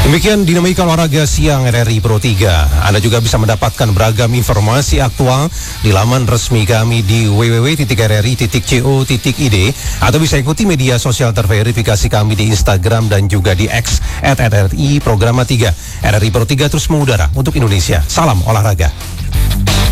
Demikian dinamika olahraga siang RRI Pro 3. Anda juga bisa mendapatkan beragam informasi aktual di laman resmi kami di www.rri.co.id atau bisa ikuti media sosial terverifikasi kami di Instagram dan juga di X @RRI Programa 3. RRI Pro 3 terus mengudara untuk Indonesia. Salam olahraga.